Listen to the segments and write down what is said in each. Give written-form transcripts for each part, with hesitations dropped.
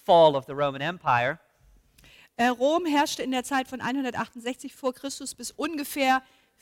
fall of the Roman Empire. Rom herrschte in der Zeit von 168 vor Christus bis ungefähr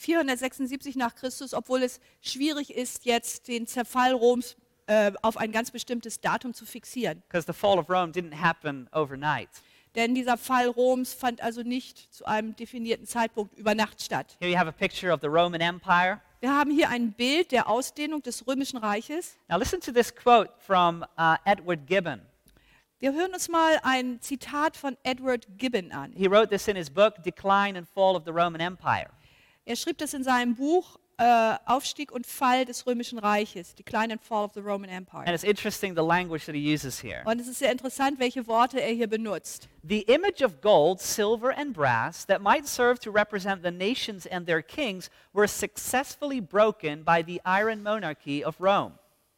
476 nach Christus, obwohl es schwierig ist, jetzt den Zerfall Roms auf ein ganz bestimmtes Datum zu fixieren. Because the fall of Rome didn't happen overnight. Denn dieser Fall Roms fand also nicht zu einem definierten Zeitpunkt über Nacht statt. Here you have a picture of the Roman Empire. Wir haben hier ein Bild der Ausdehnung des Römischen Reiches. Now listen to this quote from Edward Gibbon. Wir hören uns mal ein Zitat von Edward Gibbon an. He wrote this in his book, Decline and Fall of the Roman Empire. Er schrieb das in seinem Buch Aufstieg und Fall des Römischen Reiches, Decline and Fall of the Roman Empire. And it's interesting the language that he uses here. Und es ist sehr interessant, welche Worte er hier benutzt. The image of gold, silver, and brass that might serve to represent the nations and their kings were successfully broken by the iron monarchy of Rome.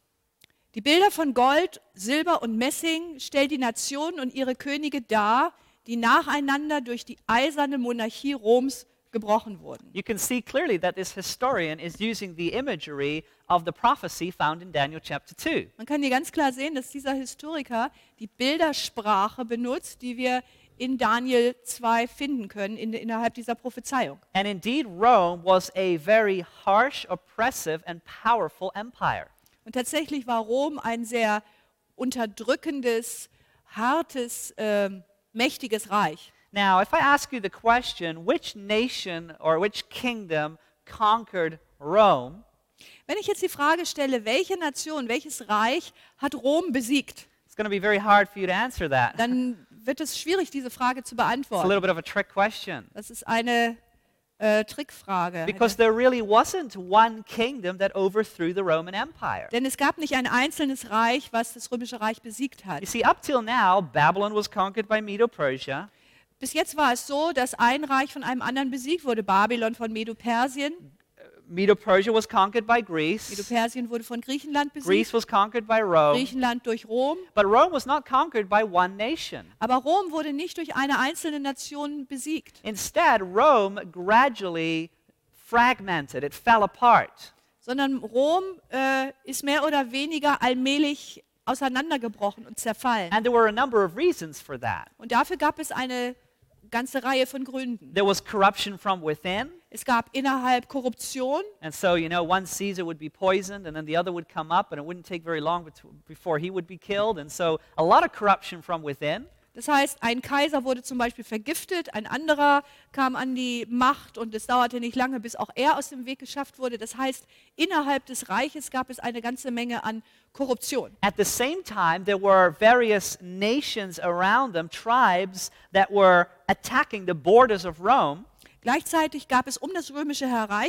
Die Bilder von Gold, Silber und Messing stellen die Nationen und ihre Könige dar, die nacheinander durch die eiserne Monarchie Roms gebrochen wurden. You can see clearly that this historian is using the imagery of the prophecy found in Daniel chapter 2. Man kann hier ganz klar sehen, dass dieser Historiker die Bildersprache benutzt, die wir in Daniel 2 finden können, innerhalb dieser Prophezeiung. And indeed, Rome was a very harsh, oppressive, and powerful empire. Und tatsächlich war Rom ein sehr unterdrückendes, hartes, mächtiges Reich. Now, if I ask you the question, which nation or which kingdom conquered Rome, Wenn ich jetzt die Frage stelle, welche Nation, welches Reich hat Rom besiegt, it's going to be very hard for you to answer that. dann wird es schwierig, diese Frage zu It's a beantworten. little bit of a trick question. Das ist eine Trickfrage. Because there really wasn't one kingdom that overthrew the Roman Empire. Denn es gab nicht ein einzelnes Reich, was das Römische Reich besiegt hat. You see, up till now, Babylon was conquered by Medo-Persia. Bis jetzt war es so, dass ein Reich von einem anderen besiegt wurde. Babylon von Medo-Persien. Medo-Persia was conquered by Greece. Medo-Persien wurde von Griechenland Greece besiegt. was conquered by Rome. Griechenland durch Rom. But Rome was not conquered by one nation. Aber Rom wurde nicht durch eine einzelne Nation besiegt, Instead, Rome gradually fragmented. It fell apart. sondern Rom ist mehr oder weniger allmählich auseinandergebrochen und zerfallen. And there were a number of reasons for that. Und dafür gab es eine ganze Reihe von Gründen. There was corruption from within. Es gab innerhalb Korruption. And so, you know, one Caesar would be poisoned, and then the other would come up, and it wouldn't take very long before he would be killed. And so, a lot of corruption from within. Das heißt, ein Kaiser wurde zum Beispiel vergiftet, ein anderer kam an die Macht und es dauerte nicht lange, bis auch er aus dem Weg geschafft wurde. Das heißt, innerhalb des Reiches gab es eine ganze Menge an Korruption. At the same time, there were various nations around them, tribes that were attacking the borders of Rome. Gleichzeitig gab es um das Römische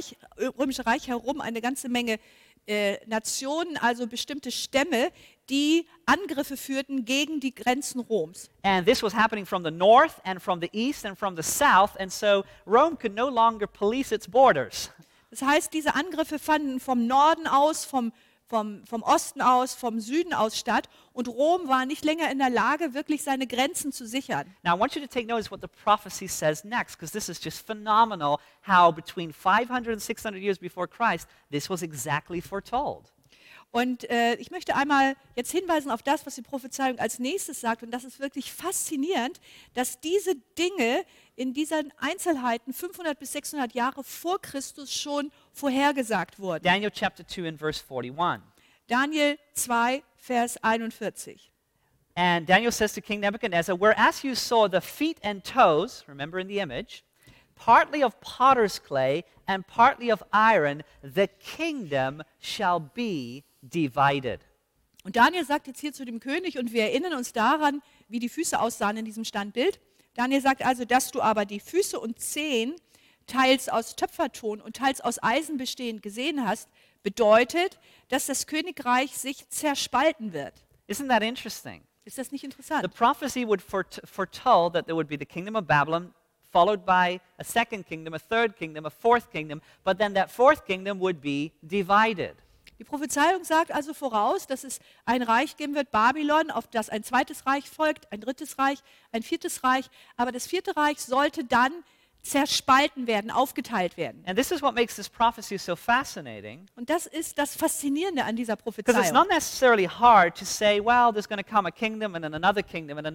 Reich herum eine ganze Menge Nationen, also bestimmte Stämme, die Angriffe führten gegen die Grenzen Roms. And this was happening from the north and from the east and from the south, and so Rome could no longer police its borders. Das heißt, diese Angriffe fanden vom Norden aus, vom Osten aus, vom Süden aus statt und Rom war nicht länger in der Lage, wirklich seine Grenzen zu sichern. Now, I want you to take notice what the prophecy says next, because this is just phenomenal how between 500 and 600 years before Christ, this was exactly foretold. Und ich möchte einmal jetzt hinweisen auf das, was die Prophezeiung als nächstes sagt. Und das ist wirklich faszinierend, dass diese Dinge in diesen Einzelheiten 500 bis 600 Jahre vor Christus schon vorhergesagt wurden. Daniel chapter 2 and verse 41. Daniel 2, Vers 41. And Daniel says to King Nebuchadnezzar, whereas you saw the feet and toes, remember in the image, partly of potter's clay and partly of iron, the kingdom shall be divided. Und Daniel sagt jetzt hier zu dem König, und wir erinnern uns daran, wie die Füße aussahen in diesem Standbild. Daniel sagt also, dass du aber die Füße und Zehen teils aus Töpferton und teils aus Eisen bestehend gesehen hast, bedeutet, dass das Königreich sich zerspalten wird. Isn't that interesting? Ist das nicht The interessant? prophecy would foretold that there would be the kingdom of Babylon, followed by a second kingdom, a third kingdom, a fourth kingdom, but then that fourth kingdom would be divided. Die Prophezeiung sagt also voraus, dass es ein Reich geben wird, Babylon, auf das ein zweites Reich folgt, ein drittes Reich, ein viertes Reich. Aber das vierte Reich sollte dann zerspalten werden, aufgeteilt werden. And this is what makes this prophecy so fascinating. Und das ist das Faszinierende an dieser Because it's Prophezeiung. not necessarily hard to say, well, there's going to come a kingdom and then another kingdom and